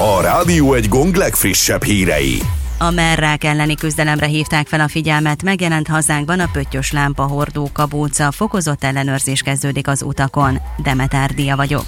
A Rádió Egy Gong legfrissebb hírei. A merrák elleni küzdelemre hívták fel a figyelmet, megjelent hazánkban a pöttyös lámpahordó kabóca, fokozott ellenőrzés kezdődik az utakon. Demeter Dia vagyok.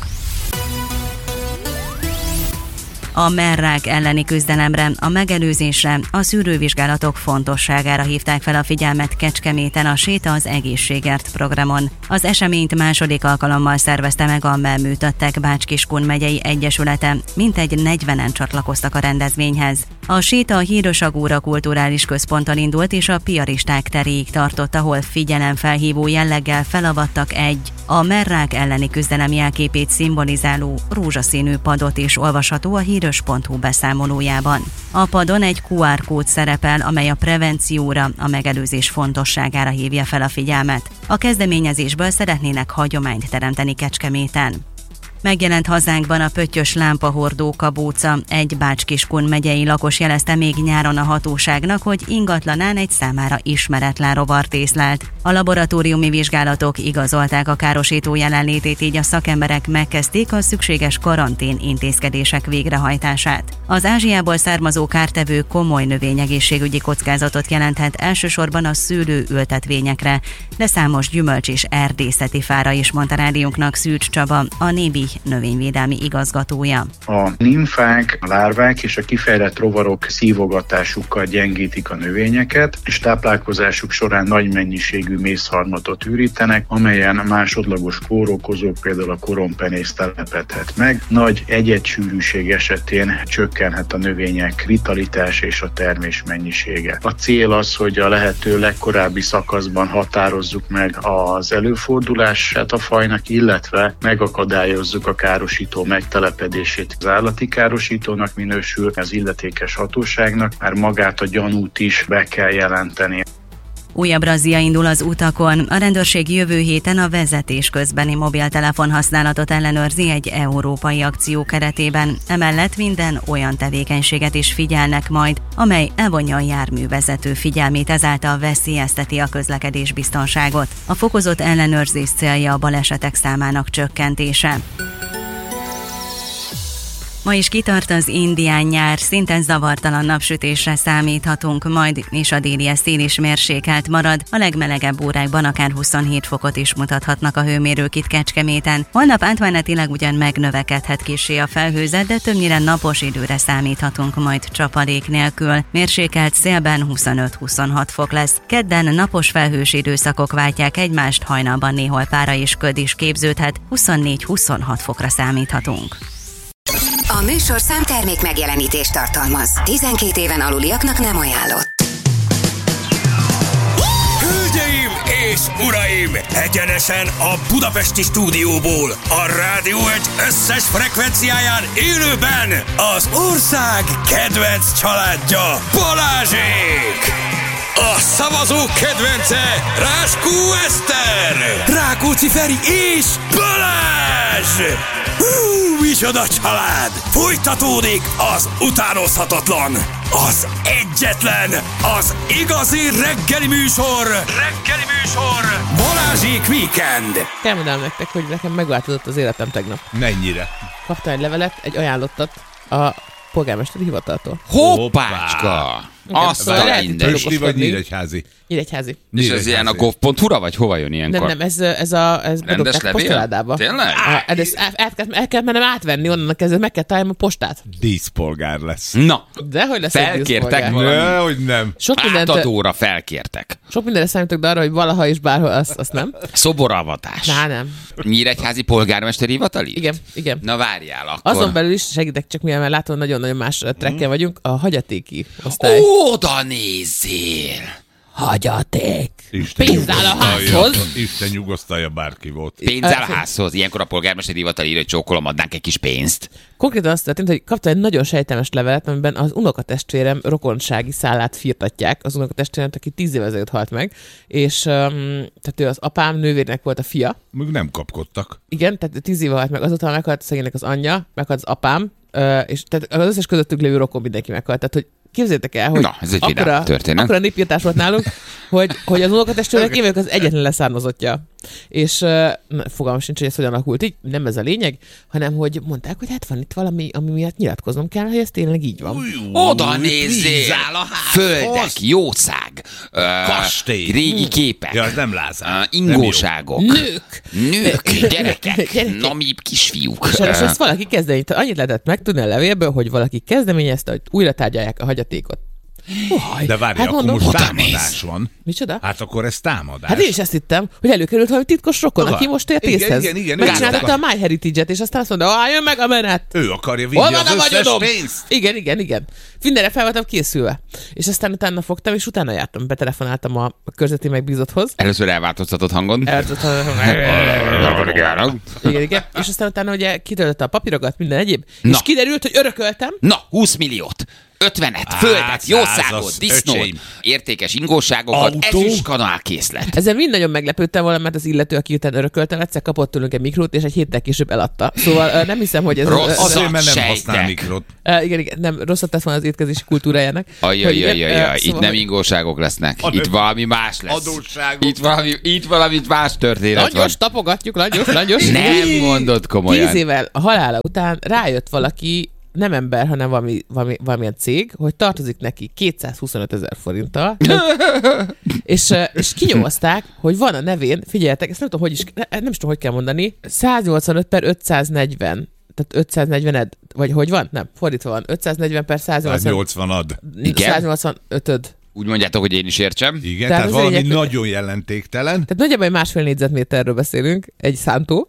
A merrák elleni küzdelemre, a megelőzésre, a szűrővizsgálatok fontosságára hívták fel a figyelmet Kecskeméten a Séta az egészségért programon. Az eseményt második alkalommal szervezte meg a Melműtöttek Bács-Kiskun megyei egyesülete, mintegy 40-en csatlakoztak a rendezvényhez. A Séta a Hírösagúra kulturális központtal indult és a Piaristák teréig tartott, ahol figyelemfelhívó jelleggel felavattak a merrák elleni küzdelem jelképét szimbolizáló rózsaszínű padot is olvasható a hírös.hu beszámolójában. A padon egy QR kód szerepel, amely a prevencióra, a megelőzés fontosságára hívja fel a figyelmet. A kezdeményezésből szeretnének hagyományt teremteni Kecskeméten. Megjelent hazánkban a pöttyös lámpahordó kabóca. Egy Bács-Kiskun megyei lakos jelezte még nyáron a hatóságnak, hogy ingatlanán egy számára ismeretlen rovart észlelt. A laboratóriumi vizsgálatok igazolták a károsító jelenlétét, így a szakemberek megkezdték a szükséges karantén intézkedések végrehajtását. Az Ázsiából származó kártevő komoly növényegészségügyi kockázatot jelenthet elsősorban a szőlőültetvényekre, de számos gyümölcs és erdészeti fára is, mondta rádiónknak Szűcs Csaba, a Nébi növényvédelmi igazgatója. A nimfák, a lárvák és a kifejlett rovarok szívogatásukkal gyengítik a növényeket, és táplálkozásuk során nagy mennyiségű mészharmatot ürítenek, amelyen másodlagos kórokozók, például a korompenész telepedhet meg. Nagy egyedssűrűség esetén csökkenhet a növények vitalitás és a termés mennyisége. A cél az, hogy a lehető legkorábbi szakaszban határozzuk meg az előfordulását a fajnak, illetve megakadályozzuk a károsító megtelepedését. Az állati károsítónak minősül, az illetékes hatóságnak már magát a gyanút is be kell jelenteni. Újabb razzia indul az utakon. A rendőrség jövő héten a vezetés közbeni mobiltelefon használatot ellenőrzi egy európai akció keretében. Emellett minden olyan tevékenységet is figyelnek majd, amely elvonja a járművezető figyelmét, ezáltal veszélyezteti a közlekedés biztonságot. A fokozott ellenőrzés célja a balesetek számának csökkentése. Ma is kitart az indián nyár, szinte zavartalan napsütésre számíthatunk majd, és a déli szél is mérsékelt marad. A legmelegebb órákban akár 27 fokot is mutathatnak a hőmérők itt Kecskeméten. Holnap átmenetileg ugyan megnövekedhet kissé a felhőzet, de többnyire napos időre számíthatunk majd csapadék nélkül. Mérsékelt szélben 25-26 fok lesz. Kedden napos felhős időszakok váltják egymást, hajnalban néhol pára és köd is képződhet, 24-26 fokra számíthatunk. A műsorszám termék megjelenítést tartalmaz. 12 éven aluliaknak nem ajánlott. Hölgyeim és uraim! Egyenesen a budapesti stúdióból, a Rádió Egy összes frekvenciáján élőben az ország kedvenc családja, Balázsék! A szavazók kedvence, Ráskó Eszter, Rákóczi Feri és Balázs! Micsoda család! Folytatódik az utánozhatatlan, az egyetlen, az igazi reggeli műsor! Balázsék Weekend! Kell mondanom nektek, hogy nekem megváltozott az életem tegnap. Mennyire? Kaptam egy levelet, egy ajánlottat a polgármesteri hivataltól. Hoppácska! Azt a minden. Pösti vagy Nyíregyházi? Nyíregyházi. És ez ilyen a gov.hu-ra, vagy hova jön ilyenkor? Nem, ez bedobták postaládába. Tényleg? El kell mennem átvenni, onnan kezdve meg kell találnom a postát. Díszpolgár lesz. Na, dehogy lesz felkértek valami? Hogy nem. Átadóra felkértek. Sok mindenre számítok, de arra, hogy valaha is bárhol, azt nem. Szoboravatás. Nem. Nyíregyházi polgármesteri hivatali? Igen. Na várjál akkor. Azon belül is segítek, csak mivel látom, nagyon-nagyon más trekken vagyunk, a hagyatéki osztály. Oda nézzél! Hagyaték. Pénz áll a házhoz. Isten nyugosztalja, bárki volt. Pénz áll a házhoz. Ilyenkor a polgármester hivatal írja, hogy csókolom, adnánk egy kis pénzt. Konkrétan azt történt, hogy kaptam egy nagyon sejtelmes levelet, amiben az unokatestvérem rokonsági szállát firtatják. Az unokatestvérem, aki 10 évvel ezelőtt halt meg, és tehát ő az apám nővérnek volt a fia. Még nem kapkodtak. Igen, tehát 10 éve halt meg, azután meghalt szegénynek az anyja, meghalt az apám, és tehát az összes közöttük lévő rokon mindenki meghalt. Tehát, hogy képzeljétek el, hogy ez egy akkora népírtás volt nálunk, hogy az unokatestvérnek én vagyok az egyetlen leszármazottja. És fogalmam sincs, hogy ez hogyan alakult így, nem ez a lényeg, hanem hogy mondták, hogy hát van itt valami, ami miatt nyilatkoznom kell, hogy ez tényleg így van. Oda nézzél! Földek, jószág, kastély, régi képek, ja, nem Lázár, ingóságok, nők, gyerekek, nami kisfiúk. És ezt valaki kezdeményezte. Annyit lehetett megtudni a levélből, hogy valaki kezdeményezte, hogy újra tárgyalják a hagyatékot. De várj, hát akkor mondom, most támadás van. Micsoda? Hát akkor ez támadás. Hát én is ezt hittem, hogy előkerült valami titkos rokon, aki most ért észhez. Igen. Megcsinálta a MyHeritage-et, és aztán azt mondta, jön meg a menet. Ő akarja vinni az összes pénzt. Igen. Mindenre fel voltam készülve. És aztán utána fogtam, és utána jártam, betelefonáltam a körzeti megbízotthoz. Először elváltoztatott hangon. Igen. És aztán utána ugye kitöltötte a papírokat, minden egyéb. És kiderült, hogy örököltem. Na, 20 milliót. 50-et, földet, jószágot, disznót, értékes ingóságokat, ezüstkanálkészlet. Ezzel mind nagyon meglepődtem volna, mert az illető, aki után örököltem, egyszer kapott tőlünk egy mikrót, és egy héttel később eladta. Szóval nem hiszem, hogy ez... Azért, mert nem használ mikrót. Igen, nem, rosszat tesz volna az étkezési kultúrájának. Itt nem ingóságok lesznek. Itt valami más lesz. Adósságok. Itt valami más történet van. Tapogatjuk, nagyos. Nem mondod komolyan. 10 évvel a halála után rájött valaki, nem ember, hanem valamilyen cég, hogy tartozik neki 225 000 forinttal, és kinyomozták, hogy van a nevén, figyeljetek, ezt nem tudom, hogy kell mondani, 185/540, tehát 540-ed, vagy hogy van? Nem, fordítva van, 540 per 180. 180-ad. 185-öd. Úgy mondjátok, hogy én is értsem. Igen, tehát valami nagyon jelentéktelen. Tehát nagyjából egy 1,5 négyzetméterről beszélünk, egy szántó.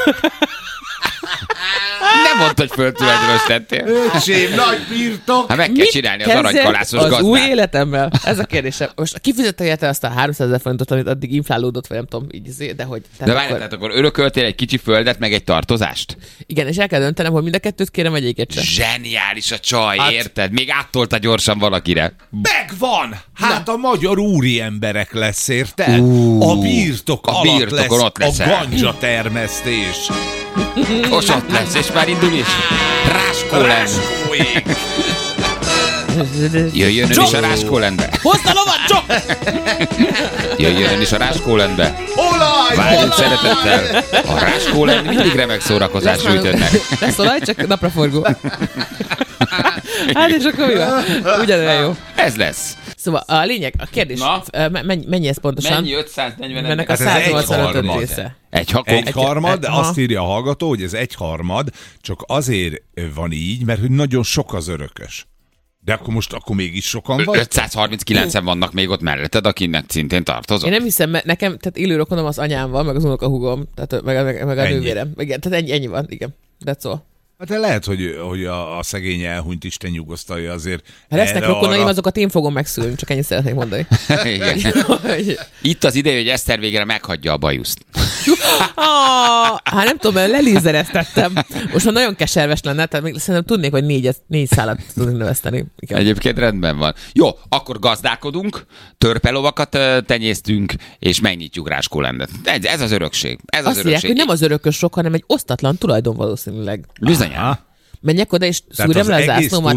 Nem mondta, hogy földtulajdonos lettél. Öcsém, nagy birtok. Hát meg kell csinálni az aranykalászos gazdát. Az új életemmel? Ez a kérdésem. Most kifizette érte azt a 300 000 forintot, amit addig inflálódott, vagy nem tudom, így, de hogy... De várj, tehát akkor örököltél egy kicsi földet, meg egy tartozást? Igen, és el kell döntenem, hogy mind a kettőt kérem, vagy egyiket sem. Zseniális a csaj, érted? Még áttolta gyorsan valakire. Megvan! Hát a magyar úri emberek lesz, érted? A birtok alatt lesz ott a ganja termesztés. Ott lesz, és már indul is. Ráskólen. Jöjjön ön is a Ráskólenbe. Hozd a lovat, Csok! Jöjjön ön is a Ráskólenbe. Olaj! Várjunk szeretettel. A Ráskólen mindig remek szórakozás gyűjt önnek. Lesz olaj, csak napraforgó. Hát és akkor mi van? Ugyanolyan jó. Ez lesz. Szóval a lényeg, a kérdés, mennyi ez pontosan? Mennyi 540? Ennek a 185 része. Egyharmad, de azt írja a hallgató, hogy ez egyharmad, csak azért van így, mert hogy nagyon sok az örökös. De akkor mégis sokan vagy? 539-en vannak még ott melletted, akinek szintén tartozok. Én nem hiszem, mert nekem, tehát élő rokonom az anyám van, meg az unokahúgom, tehát meg a nővérem. Igen, tehát ennyi van, igen. That's all. Hát lehet, hogy a szegény elhunyt Isten nyugosztalja azért. Ha lesznek rokonaim, azokat én fogom megszülni, csak ennyit szeretnék mondani. Igen. Itt az ideje, hogy Eszter végre meghagyja a bajuszt. Hát nem tudom, mert lelézereztettem. Most már nagyon keserves lenne, tehát még szerintem tudnék, hogy 4 szálat tudnék növeszteni. Igen. Egyébként rendben van. Jó, akkor gazdálkodunk, törpelovakat tenyésztünk, és megnyitjuk Ráskólendet. Ez az örökség. Ez azt írják, hogy nem az örökösök, hanem egy osztatlan tulajdon valószínűleg. Bizonyán. Menjek oda, és szúrjam le a zászlómat.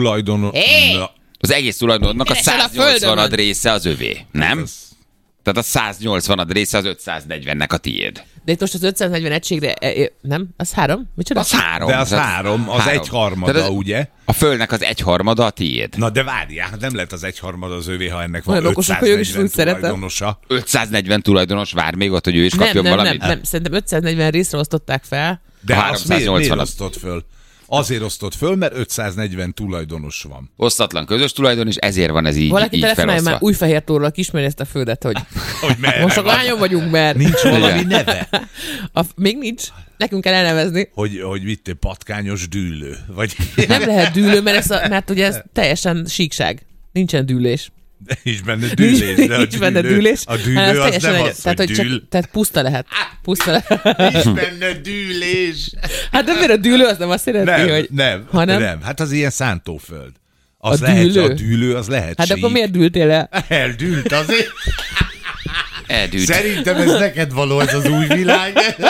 Az egész tulajdonnak a 180 része az övé, nem? Tehát a 180 része az 540-nek a tiéd. De itt most az 540 egységre, nem? Az 3? Micsoda? Az 3. De az 3, az egyharmada, ugye? A földnek az egyharmada a tiéd. Na de várjál, nem lehet az egyharmada az övé, ha ennek van olyan 540 tulajdonosa. 540 tulajdonos vár még ott, hogy ő is kapjon valamit? Nem, szerintem 540 részre osztották fel. De azt miért osztott föl? Azért osztott föl, mert 540 tulajdonos van. Osztatlan közös tulajdon, és ezért van ez így felosztva. Valaki telefonálja már Újfehértóról, kismeri ezt a földet, hogy most akkor hányan vagyunk, mert... Nincs valami neve? Még nincs. Nekünk kell elnevezni. Hogy vittél patkányos dűlő? Vagy... Nem lehet dűlő, mert ugye ez teljesen síkság. Nincsen dűlés. De nincs benne dűlés. Nincs benne dűlés. A dűlő az nem az, hogy dűl. Tehát puszta lehet. Nincs benne dűlés. Hát de miért a dűlő az nem azt jelenti, hogy... Nem. Hát az ilyen szántóföld. Az lehet, a dűlő az lehet hát akkor miért dűltél el? Eldűlt azért. Eldűlt. Szerintem ez neked való, ez az új világ.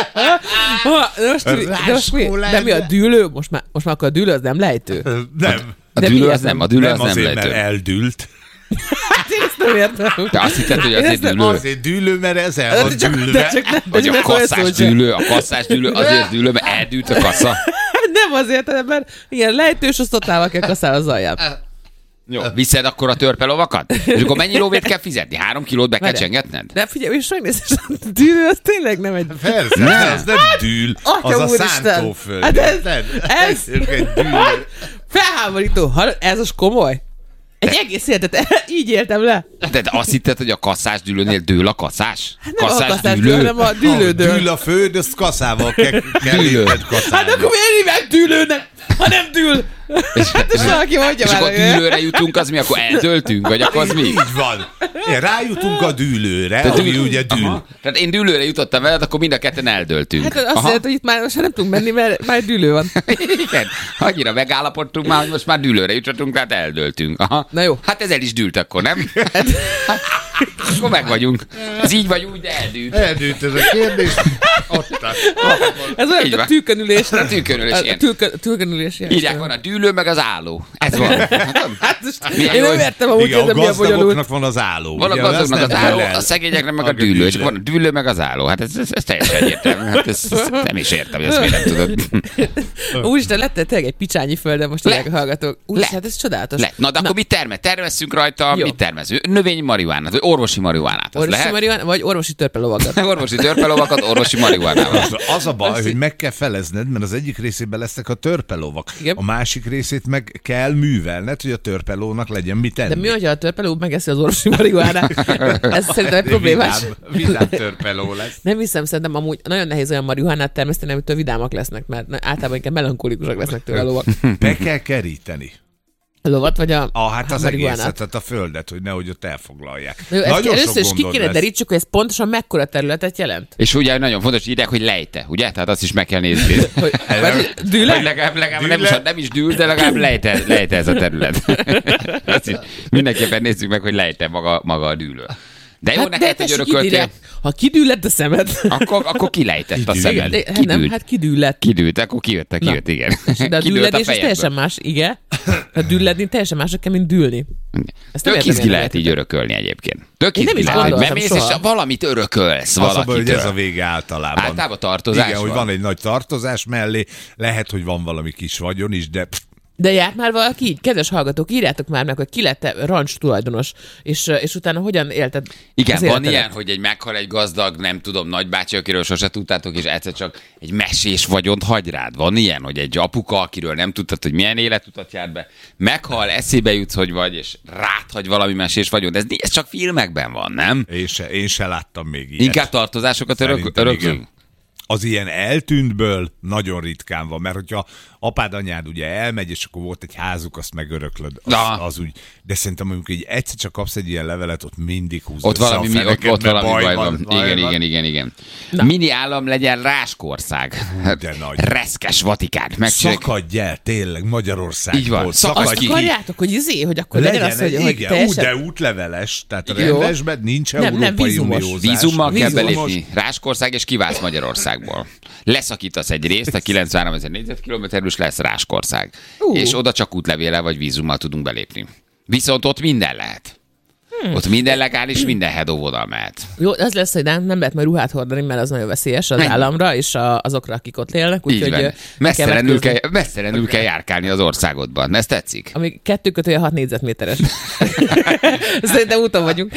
De mi a dűlő? Most már akkor a dűlő az nem lejtő. Nem. A dűlő az nem lejtő. Mert eldűlt. Hát én ezt nem értem. Te azt hitted, hogy azért dűlő? Azért dűlő, mert ez el van dűlve. Vagy a kasszás dűlő, azért dűlő, mert eldűlt a kassa. Nem azért, hanem mert ilyen lejtős osztotával kell kasszálni az alját. Jó, viszed akkor a törpelovakat? És akkor mennyi lóvét kell fizetni? 3 kilót be kell csengetned? De figyelj, és megnézed, a dűlő az tényleg nem egy... Persze, az nem dűl, az a szántóföld. Hát ez felháborító. Ez az komoly. Egy egész életet így éltem le. De azt hitted, hogy a kasszás dűlőnél dől a kasszás? Hát nem kasszás a kasszás dűlő, hanem a dűlő dől. Dűl a föld, azt kasszával kell érted kasszálni. Hát akkor miért hívják dűlőnek, ha nem dűl? És valaki mondja már. És akkor dűlőre jutunk, az mi? Akkor eldöltünk? Vagy akkor az mi? Így van. rájutunk a dűlőre, ami ugye dűl. Tehát én dűlőre jutottam veled, akkor mind a ketten eldöltünk. Hát azt jelenti, hogy itt már most nem tudunk menni, mert már dűlő van. Igen, annyira megállapodtunk már, hogy most már dűlőre jutottunk, tehát eldöltünk. Aha. Na jó. Hát ez el is dűlt akkor, nem? Akkor meg vagyunk. Ez így vagy úgy, de eldűlt. Eldűlt ez a kérdés. Ez olyan, a tűkönülés. A tűkönülés, igen. Tűkönülés. Írják, van a dűlő, meg az álló. Ez van. Hát én nem értem, amúgy ez mi a bonyolult. Van az álló. Van a gazdagoknak az álló, a szegényeknek meg a dűlő. És van a dűlő, meg az álló. Hát ez teljesen egyértelmű. Hát ezt nem is értem, hogy ezt miért nem tudod. Úristen, lett tényleg egy picsányi földön most a hallgatók. Úristen, hát ez csodálatos. Na, de akkor mit termesszünk rajta? Mit termeszünk? Növényi marihuánát, vagy orvosi marihuánát. Orvosi marihuánát, vagy orvosi törpelovakat. Orvosi törpelovakat, orvosi marihuánával. Az a baj, hogy meg kell felezned, mert az egyik részében lesznek a törpelovak. A másik részét meg kell művelned, hogy a törpelónak legyen mit tenni. De mi, hogyha a törpeló megeszi az orvosi marihuánát? Ez szerintem egy problémás. Vidám törpeló lesz. Nem hiszem, szerintem amúgy nagyon nehéz olyan marihuánát termeszteni, amitől vidámak lesznek, mert általában inkább melankolikusok lesznek tőle a lovak. Be kell keríteni. A lovat, vagy hát az egészet, tehát a földet, hogy nehogy ott elfoglalják. Jó, először is ki kéne derítsük, hogy ez pontosan mekkora területet jelent. És ugye nagyon fontos, hogy írják, hogy lejte, ugye? Tehát azt is meg kell nézni. Dűle? Legalább nem is dűl, de legalább lejte ez a terület. Azt is mindenképpen nézzük meg, hogy lejte maga a dűlő. De jó, neked, hogy örököltél. Ha kidűlett a szemed. Akkor kilejtett a szemed. Nem, hát kidűlett. Kidűlt, akkor kijött, igen. De a dűledés is teljesen más, igen. A dűledni teljesen mások kell, mint dűlni. Tök izgi lehet így örökölni egyébként. Tök izgi lehet, hogy bemész, és valamit örökölsz valakitől. Az, hogy ez a vége általában. Általában tartozás igen, hogy van egy nagy tartozás mellé, lehet, hogy van valami kis vagyon is, de... De járt már valaki így? Kedves hallgatók, írjátok már meg, hogy ki lett rancs tulajdonos, és utána hogyan élted? Igen, van ilyen, hogy meghal egy gazdag, nem tudom, nagybácsi, akiről sose tudtátok, és egyszer csak egy mesés vagyont hagy rád. Van ilyen, hogy egy apuka, akiről nem tudtad, hogy milyen életutat járt be, meghal, eszébe jutsz, hogy vagy, és ráthagy valami mesés vagyont. Ez csak filmekben van, nem? Én se láttam még ilyet. Inkább tartozásokat öröklünk? Az ilyen eltűntből nagyon ritkán van, mert hogyha apád, anyád ugye elmegy, és akkor volt egy házuk, azt megöröklöd, az úgy. De szerintem amikor egyszer csak kapsz egy ilyen levelet, ott mindig húz ott valami baj van. Igen. Na. Mini állam legyen Ráskország. De nagy. Reszkes Vatikán. Szakadj el, tényleg, Magyarországból. Így van. Azt akarjátok, hogy akkor legyen az, hogy igen, teljesen... de útleveles, tehát a rendesben nincs Európai Uniózás. Vízummal kell belépni. Ráskország, és kiválsz Magyarországból. Leszakítasz egy részt, a 93 000 négyzetkilométerből, és lesz Ráskország. És oda csak útlevéllel vagy vízummal tudunk belépni. Viszont ott minden lehet. Ott minden legális, minden hedóvonal mehet. Jó, az lesz, hogy nem lehet majd ruhát hordani, mert az nagyon veszélyes az államra, és azokra, akik ott élnek. Úgyhogy messzelenül kell járkálni az országodban. Ez tetszik? Ami 2/6 négyzetméteres. Szerintem úton vagyunk.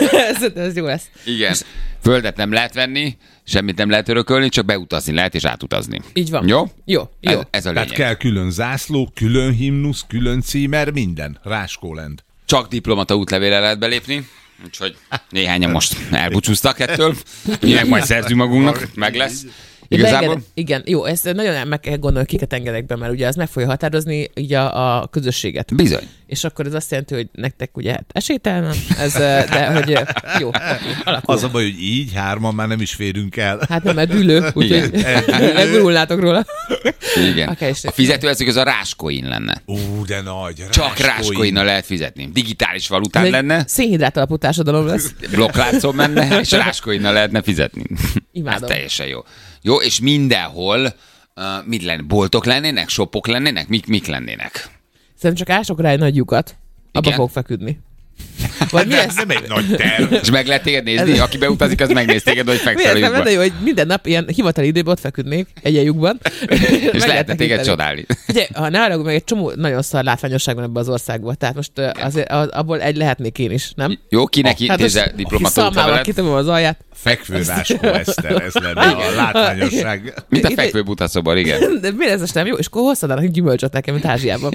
Ez jó lesz. Igen. Földet nem lehet venni, semmit nem lehet örökölni, csak beutazni lehet és átutazni. Így van. Jó. Ez a lényeg. Tehát kell külön zászló, külön himnusz, külön címer, minden. Ráskólend. Csak diplomata útlevéllel lehet belépni, úgyhogy néhányan most elbúcsúztak ettől. Mi meg majd szerzünk magunknak, meg lesz. Igazából? Igen, jó, ezt nagyon meg kell gondolni, kiket engedek be, mert ugye az meg fogja határozni így a közösséget. Bizony. És akkor ez azt jelenti, hogy nektek ugye esélytelen, de hogy jó, alakul. Az a baj, hogy így hárman már nem is férünk el. Hát nem, mert dűlő, úgyhogy megurulnátok róla. Igen. A fizetőeszköz az a Ráscoin lenne. De nagy. Csak Ráscoinnal lehet fizetni. Digitális valután lenne. Szénhidrát alapú társadalom lesz. Blokkláncon menne, és Ráscoinnal lehetne fizetni. Imádom. Ez teljesen jó. Jó, és mindenhol mit lenne? Boltok lennének? Shopok lennének? Mik lennének? Szerintem csak ások rá egy nagy lyukat. Abba fog feküdni. Vagy mi lesz? Nem egy nagy terv. És meg lehet téged nézni? Aki beutazik, az megnéz téged, hogy fekszel a lyukban. Jó, hogy minden nap ilyen hivatali időben ott feküdnék egy lyukban. És lehetne téged csodálni. Ugye, ha ne arra, meg egy csomó nagyon szar látványosság van ebben az országban. Tehát most azért abból egy lehetnék én is, nem? Jó, kinek intézel diplomatót levelet? Kitömöm az alját. Fekvőráskó Eszter, ez lenne a látványosság. Mint a fekvő butaszobor, igen. De miért ez most nem jó? És akkor hozzanak gyümölcsöt nekem, mint Ázsiában.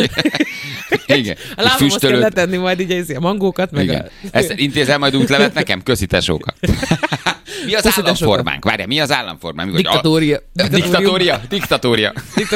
Igen. A lábamhoz kell letenni majd így a mangókat, meg igen. Ezt intézel majd útlevet nekem? Köszi tesókat. Mi az államformánk? Várjál, mi az államformánk? Diktatória. Diktatória.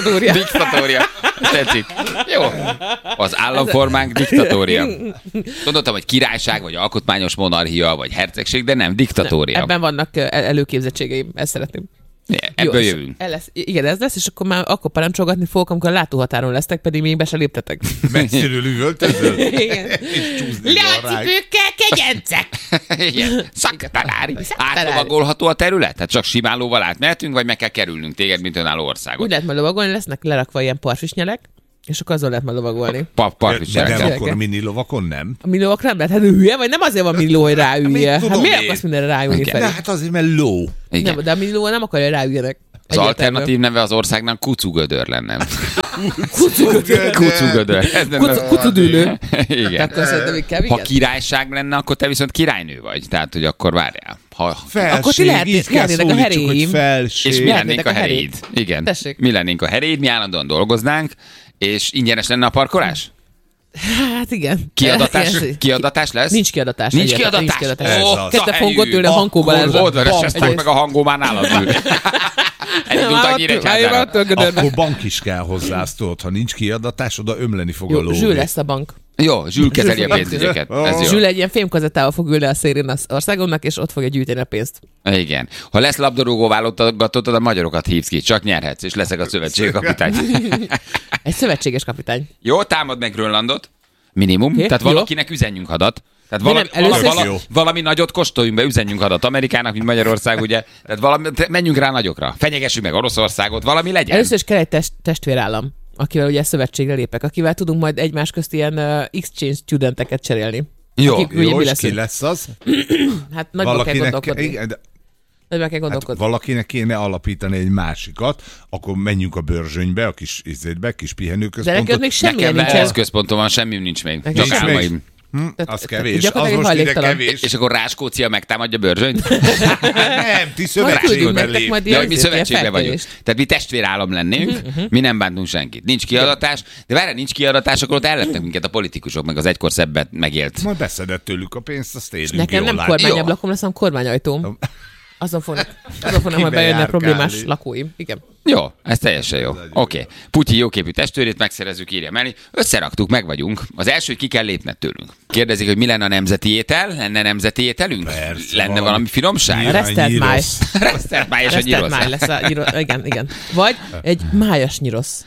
Tetszik. Jó. Az államformánk diktatória. Gondoltam, hogy királyság, vagy alkotmányos monarchia, vagy hercegség, de nem, diktatória. Ebben vannak előképzettségeim, ezt szeretném. Ebből jövünk. Igen, ez lesz, és akkor parancsolgatni fogok, amikor a látóhatáron lesztek, pedig még be se léptetek. Messziről üvöltözöl? Igen. Leacipőkkel kegyencek! Igen. Szaktalári. Átlovagolható a terület? Tehát csak simán lóval átmehetünk, vagy meg kell kerülnünk téged, mint önálló országot? Úgy lehet majd lovagolni, lesznek lerakva ilyen parfisnyelek, és akkor azon lehet majd lovagolni. De akkor a mini lovakon nem? A mini lovak nem lehet, hát hülye, vagy nem azért van mini ló, hogy ráülje. Hát miért akarsz mindenre ráülni fel? Hát azért, mert ló. Nem, de a mini ló nem akarja, ráüljenek. Az alternatív neve az országnak Kucugödör lenne. Kucugödör. Kucudülő. Igen. Ha királyság lenne, akkor te viszont királynő vagy. Tehát, hogy akkor várjál. Akkor ti lehetnének a heréim. És mi lennénk a heréid. Igen. Tessék. Mi lennénk a heréid, mi állandóan dolgoznánk, és ingyenes lenne a parkolás? Hát igen. Kiadatás lesz? Nincs kiadatás. Nincs kiadatás. Kettő fogunk ott ülni a hangóban. Oldalreseztek meg a hangó már nálad ül. Elindultak Nyíregyházára. Akkor bank is kell hozzá, azt tudod, ha nincs kiadatás, oda ömleni fog a ló. Zsül lesz a bank. Jó, Zsül kezeli a pénzügyeket. Zsül egy ilyen fémkazettával fog ülni a szélén az országomnak, és ott fogja gyűjteni a pénzt. Igen. Ha lesz labdarúgó válogatottad, a magyarokat hívsz ki, csak nyerhetsz, és leszek a szövetségi kapitány. Egy szövetséges kapitány. Jó, támad meg Grönlandot. Minimum. Okay, tehát valakinek üzenjünk hadat. Tehát valami nagyot kóstoljunk be, üzenjünk hadat Amerikának, mint Magyarország, ugye. Tehát menjünk rá nagyokra. Fenyegessük meg Oroszországot, valami legyen. Először is kell egy testvérállam, akivel ugye szövetségre lépek, akivel tudunk majd egymás közt ilyen exchange studenteket cserélni. Jó, és ki lesz az? Hát nagyban kell gondolkodni. Valakinek kéne alapítani egy másikat, akkor menjünk a Börzsönybe, a kis pihenőközpontot. De még semmilyen nincs. Nekem központom van, semmi nincs még. Csak álmaim. Az kevés. Az most ide kevés. És akkor Ráskócia megtámadja Börzsönyt? Nem, ti szövetségben lép. De hogy mi szövetségben vagyunk. Tehát mi testvérállam lennénk, mi nem bántunk senkit. Nincs kiadatás, de várjál, nincs kiadatás, akkor ott ellettek minket a politikusok, meg az egykor szebbet megélt. Majd beszedett tőlük a pénzt, azt élünk. Nekem nem kormányablakon lesz, hanem kormányajtóm. Azon fognak majd bejönni a problémás lakóim. Igen. Jó, ez teljesen jó. Oké. Putyi jóképű testvérét megszerezzük, írja mellé. Összeraktuk, meg vagyunk. Az első, ki kell lépned tőlünk. Kérdezik, hogy mi lenne a nemzeti étel? Lenne nemzeti ételünk? Persze, lenne valami finomság? Resztelt máj. Resztelt máj és a nyirosz. Máj lesz a nyirosz. Igen. Vagy egy májas nyirosz.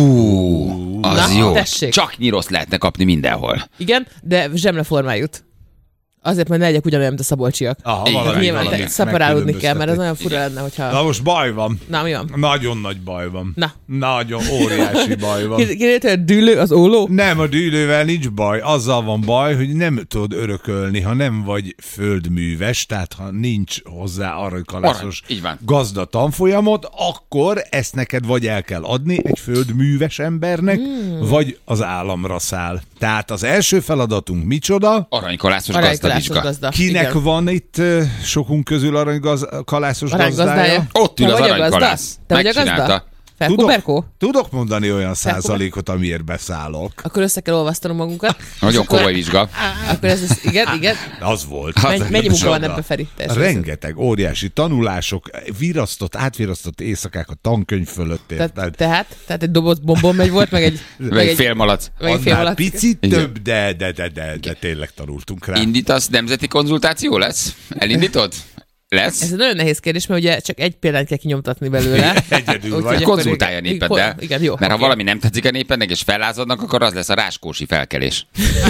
Az jó. Tessék. Csak nyirosz lehetne kapni mindenhol. Igen, de zsemleformájút. Azért majd ne legyek ugyanolyan, mint a szabolcsiak. Nyilván szeparálódni kell, mert ez nagyon fura lenne, hogyha... Na most baj van. Na, mi van? Nagyon nagy baj van. Na. Nagyon óriási baj van. Kérdezte, hogy dűlő az óló? Nem, a dűlővel nincs baj. Azzal van baj, hogy nem tudod örökölni, ha nem vagy földműves, tehát ha nincs hozzá aranykalászos gazda tanfolyamot, akkor ezt neked vagy el kell adni egy földműves embernek, vagy az államra száll. Tehát az első feladatunk micsoda? Aranykalászos gazda. Kinek igen. Van itt sokunk közül aranykalászos gazdája? Ott ül az aranykalász. Te vagy a gazda? Tudok mondani olyan százalékot, amiért beszállok. Akkor össze kell olvasztanom magunkat. Nagyon komoly vizsga. Akkor ez igen. Az volt. Mennyi munka van ebbe, Feri? Rengeteg, óriási tanulások, átvirasztott éjszakák a tankönyv fölött. Tehát egy doboz bombon volt, meg egy félmalac. Annál picit több, de tényleg tanultunk rá. Indítasz, nemzeti konzultáció lesz? Elindítod? Lesz? Ez egy nagyon nehéz kérdés, mert ugye csak egy példát kell kinyomtatni belőle. Egyedül vagy. Konzultálja a népeddel. Igen, jó. Mert ha valami nem tetszik a népednek, és fellázadnak, akkor az lesz a ráskósi felkelés.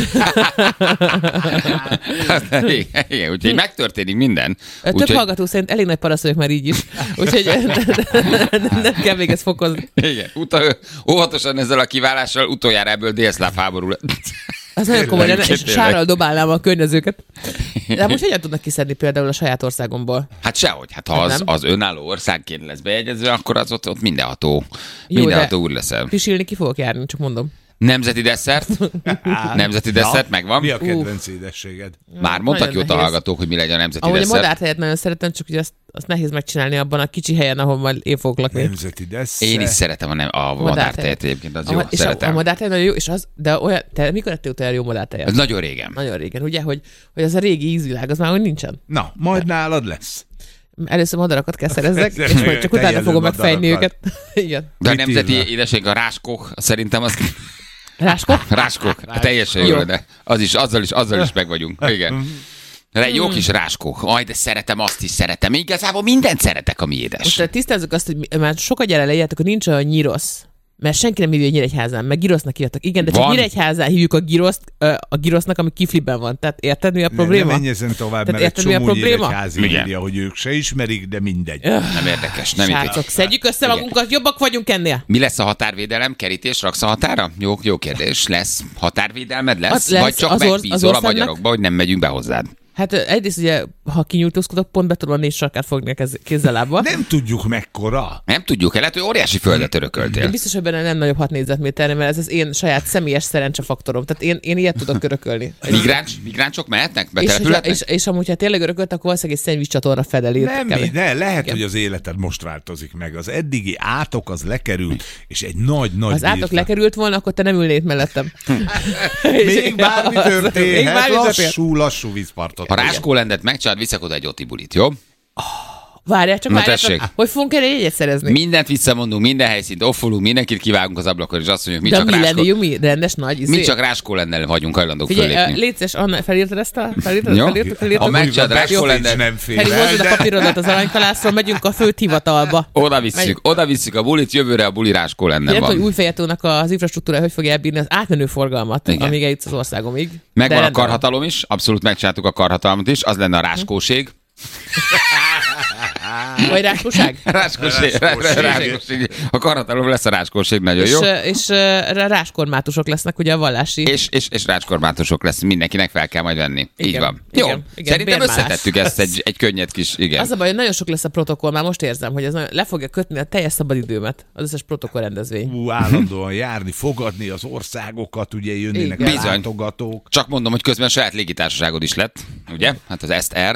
Igen, úgyhogy megtörténik minden. Több hallgató szerint elég nagy parasz vagyok már így is. Úgyhogy nem kell még ezt fokozni. Igen, óvatosan ezzel a kiválással utoljára ebből délszláv háború lett. Az nagyon komoly lenne, és sárral dobálnám a környezőket. De most hogyan tudnak kiszedni például a saját országomból? Hát sehogy. Hát ha az önálló országként lesz bejegyezve, akkor az ott mindenható úr leszel. Pisilni ki fogok járni, csak mondom. Nemzeti desszert. Nemzeti desszert megvan. Mi a kedvenc édességed? Már mondtak jót a hallgatók, hogy mi legyen a nemzeti desszert. Ahogy a madártejet nagyon szeretem, csak ugye azt nehéz megcsinálni abban a kicsi helyen, ahol majd én fogok lakni. Nemzeti desszert. Én is szeretem a madártejet egyébként, az jó, és szeretem. A madártej nagyon jó, és de olyan, te mikor ettél utána jó madártejet? Ez nagyon régen. Nagyon régen, ugye, hogy az a régi ízvilág, az már hogy nincsen. Na, majd nálad lesz. Először madarakat kell szerezzek, és majd csak utána fogom megfejni őket. Igen. De a nemzeti édesség a ráskok, szerintem az... Ráskok? Ráskok. Teljesen jó, de azzal is meg vagyunk. Igen. Jó kis ráskok. Aj, de szeretem, azt is szeretem. Igazából mindent szeretek, ami édes. Most tisztázzuk azt, hogy már sokat gyere leírjátok, hogy nincs olyan nyirosz. Mert senki nem hívja Nyíregyházán, meg gyrosznak írtak. Igen, de csak Nyíregyházán hívjuk a gyrosznak, ami kifliben van. Tehát érted, mi a probléma? Nem menj ezen tovább, tehát mert egy csomó Nyíregyházi írja, hogy ők se ismerik, de mindegy. Nem érdekes. Nem Srácok, szedjük össze magunkat, jobbak vagyunk ennél. Mi lesz a határvédelem? Kerítés raksz a határa? Jó kérdés. Lesz határvédelmed? Lesz? Vagy csak megbízol a magyarokba, hogy nem megyünk be hozzád? Hát egyrészt ugye, ha kinyújtózkodok, pont be tudom a 4 sarkát fogni kézzel lábba. Nem tudjuk mekkora. Nem tudjuk, lehet, hogy óriási földet örököltél. Én biztos, hogy benne nem nagyobb 6 négyzetméterre, mert ez az én saját személyes szerencsefaktorom. Tehát én ilyet tudok örökölni. Migránsok mehetnek? Betelepülhetnek? És amúgy, ha tényleg örökölt, akkor valószínűleg egy szennyvízcsatorna fedelét. Lehet, hogy az életed most változik meg. Az eddigi átok az lekerült, és egy nagy az átok lekerült volna, akkor te nem ülnél mellettem. Még bármi történhet, lassú vízpartot. Ha Ráskólendet megcsinálod, viszek oda egy otibulit, jó? Várjál csak, hogy fogunk erre jegyet szerezni? Mindent visszamondunk, minden helyszínt offolunk, mindenkit kivágunk az ablakon, és azt mondjuk, mi rendes nagy mi csak Ráskólendel vagyunk hajlandók fölépni. Légy szíves, Anna, felírtad ezt a... Felírtad? Ha megcsinálod Ráskólendet... Feri, hozod a papírodat az aranykalászról, megyünk a főt hivatalba. Oda visszük a bulit, jövőre a buli Ráskólenden van. Nem, hogy Újfejetónak az infrastruktúra, hogy fogja elbírni az átmenő forgalmat, amíg eljutsz az országomig. Megvan a karhatalom is, abszolút megcsináltuk a karhatalmat is, az lenne a ráskóség. Vagy ráskóság? Ráskóség. A karhatalom lesz a ráskóség, nagyon jó. És ráskormátusok lesznek ugye a vallási. És ráskormátusok lesz, mindenkinek fel kell majd venni. Igen, így van. Jó, szerintem összetettük ezt egy könnyed kis, igen. Az a baj, hogy nagyon sok lesz a protokoll, már most érzem, hogy ez le fogja kötni a teljes szabadidőmet, az összes protokoll rendezvény. Állandóan járni, fogadni az országokat, ugye jönnének a látogatók. Csak mondom, hogy közben saját légitársaságod is lett, ugye? Hát az SR.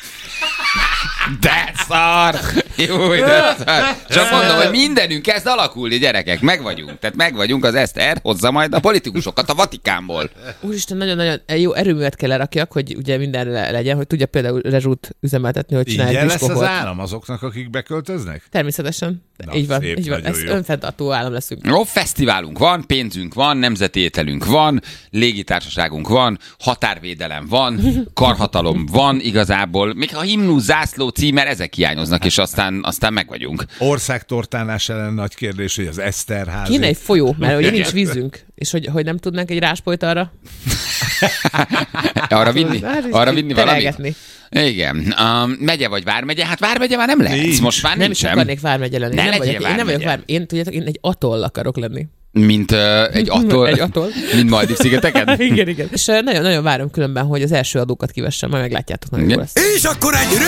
De szar! Jó, de szar! Csak mondom, hogy mindenünk kezd alakulni, gyerekek. Tehát megvagyunk az SZR, hozza majd a politikusokat a Vatikánból. Úristen, nagyon-nagyon jó erőművet kell lerakjak, hogy ugye mindenre legyen, hogy tudja például rezsút üzemeltetni, hogy csinálj egy lesz az állam azoknak, akik beköltöznek? Természetesen. Így van. Ez önfenntartó állam leszünk. Jó, fesztiválunk van, pénzünk van, nemzeti ételünk van, légitársaságunk van, határvédelem van, karhatalom van igazából. Még a himnusz, zászló, címer, ezek hiányoznak, és aztán megvagyunk. Országtortánás ellen nagy kérdés, hogy az Eszterházi. Kéne egy folyó, mert ugye nincs vízünk, és hogy nem tudnánk egy ráspolyt arra? Arra vinni valamit? Igen. Megye vagy vármegye? Hát vármegye már nem lehet. Most már nem is akarnék vármegye lenni. Én nem vagyok vármegye. Én egy atoll akarok lenni. Mint egy atoll? Mint Maldiv-szigeteken? Igen. És nagyon-nagyon várom különben, hogy az első adókat kivessem, majd meglátjátok, nagyon jó lesz. És akkor egy